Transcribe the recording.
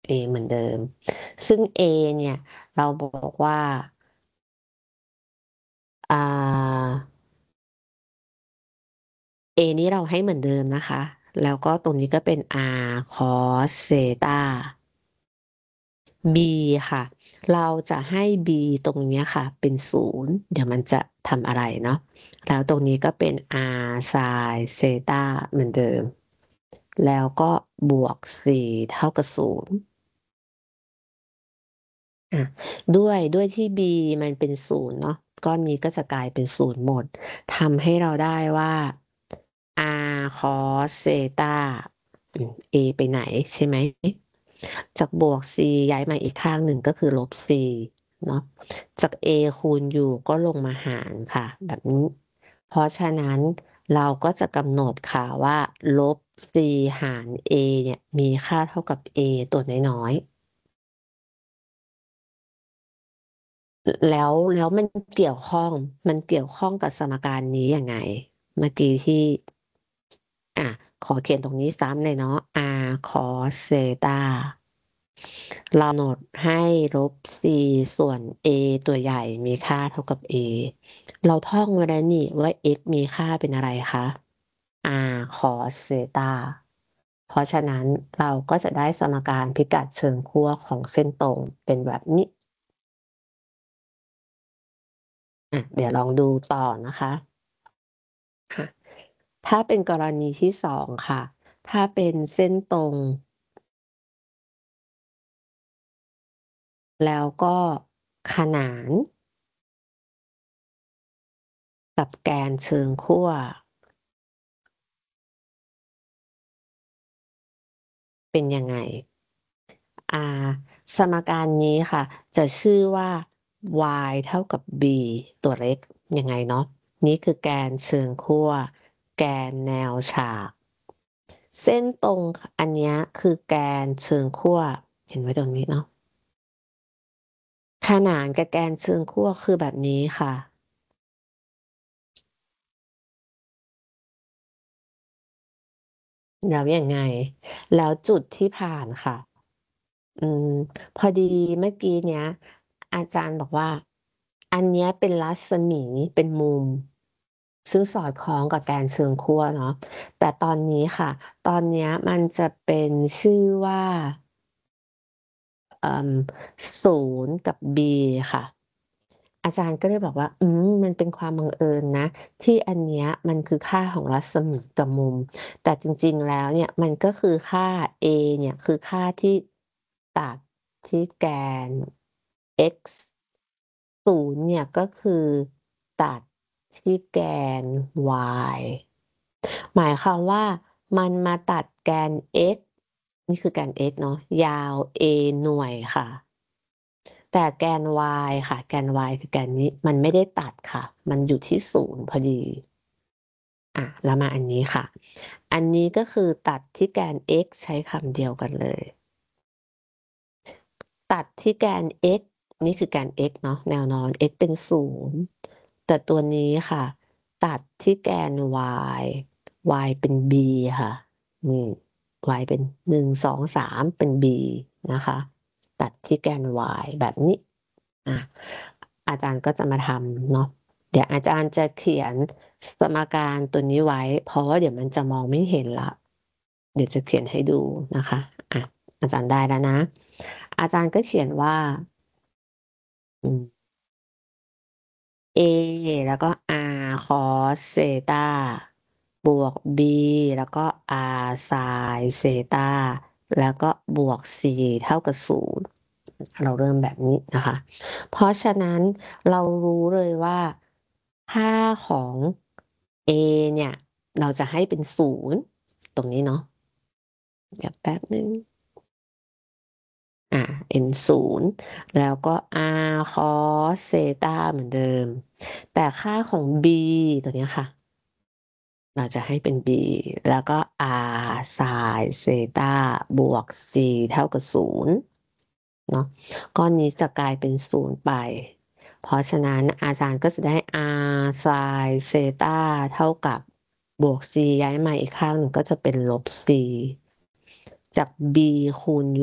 a เหมือนเดิม ซึ่ง a เนี่ยเราบอกว่าa นี้เราให้เหมือนเดิมนะคะ แล้วก็ตรงนี้ก็เป็น r cos เซตา b ค่ะ เราจะให้ b ตรงนี้ค่ะ เป็น0เดี๋ยวมันจะทำอะไรเนาะ แล้วตรงนี้ก็เป็น r sin เซตาเหมือนเดิม แล้วก็บวก4เท่ากับ0อ่ะด้วยที่ b มันเป็น0เนาะก้อนนี้ก็จะกลายเป็น0หมด ทำให้เราได้ว่า r cos เซตา a ไปไหนใช่ไหม จากบวก c ย้ายมาอีกข้างหนึ่งก็คือลบ c เนาะจาก a คูณ u ก็ลงมาหารค่ะแบบนี้ เพราะฉะนั้นเราก็จะกำหนดค่ะว่าลบ c หาร a เนี่ยมีค่าเท่ากับ a ตัวน้อยๆแล้วมันเกี่ยวข้องกับสมการนี้ยังไง เมื่อกี้ที่อ่ะขอเขียนตรงนี้ซ้ำเลยเนาะ r cos เซตาเรากำหนดให้ลบ c ส่วน a ตัวใหญ่มีค่าเท่ากับ a เราท่องไว้แล้วนี่ว่า x มีค่าเป็นอะไรคะ r cos เซตาเพราะฉะนั้นเราก็จะได้สมการพิกัดเชิงขั้วของเส้นตรงเป็นแบบนี้เดี๋ยวลองดูต่อนะคะค่ะถ้าเป็นกรณีที่สองค่ะ ถ้าเป็นเส้นตรงแล้วก็ขนานกับแกนเชิงขั้วเป็นยังไง อ่าสมการนี้ค่ะจะชื่อว่า y เท่ากับ b ตัวเล็กยังไงเนาะนี่คือแกนเชิงขั้วแกนแนวฉากเส้นตรงอันนี้คือแกนเชิงขั้วเห็นไว้ตรงนี้เนาะขนานกับแกนเชิงขั้วคือแบบนี้ค่ะแล้วยังไงแล้วจุดที่ผ่านค่ะอืมพอดีเมื่อกี้เนี้ยอาจารย์บอกว่าอันเนี้ยเป็นรัศมีเป็นมุม ซึ่งสอดคล้องกับแกนเชิงขั้วเนาะแต่ตอนนี้ค่ะ ตอนเนี้ยมันจะเป็นชื่อว่าเอ่อ0กับ b ค่ะ อาจารย์ก็เลยบอกว่ามันเป็นความบังเอิญนะที่อันเนี้ยมันคือค่าของรัศมีกับมุมแต่จริงๆแล้วเนี่ยมันก็คือค่า a เนี่ยคือค่าที่ตัดที่แกน x 0เนี่ยก็คือตัดที่แกน y หมายความว่ามันมาตัดแกน x นี่คือแกน x เนาะยาว a หน่วยค่ะแต่แกน y ค่ะแกน y คือแกนนี้มันไม่ได้ตัดค่ะมันอยู่ที่0พอดีแล้วมาอันนี้ค่ะอันนี้ก็คือตัดที่แกน x ใช้คำเดียวกันเลยตัดที่แกน x นี่คือแกน x เนาะแนวนอน x เป็น0แต่ตัวนี้ค่ะตัดที่แกน y y เป็น b ค่ะนี่ y เป็น1 2 3เป็น b นะคะตัดที่แกน y แบบนี้อ่ะอาจารย์ก็จะมาทำเนาะเดี๋ยวอาจารย์จะเขียนสมการตัวนี้ไว้เพราะว่าเดี๋ยวมันจะมองไม่เห็นละเดี๋ยวจะเขียนให้ดูนะคะอ่ะอาจารย์ได้แล้วนะอาจารย์ก็เขียนว่าอืม a แล้วก็ r cos เซตาบวก b แล้วก็ r sin เซตาแล้วก็บวก c เท่ากับ0เราเริ่มแบบนี้นะคะ เพราะฉะนั้นเรารู้เลยว่าค่าของ a เนี่ยเราจะให้เป็น0ตรงนี้เนาะเดี๋ยวแป๊บนึงเป็น0แล้วก็ r cos เซตาเหมือนเดิม แต่ค่าของ b ตัวเนี้ยค่ะ เราจะให้เป็น b แล้วก็ r sin เซตาบวก c เท่ากับ0เนาะก้อนนี้จะกลายเป็น0ไป เพราะฉะนั้นอาจารย์ก็จะได้ r sin เซตาเท่ากับบวก c ย้ายมาอีกข้างหนึ่งก็จะเป็นลบ c จาก b คูณ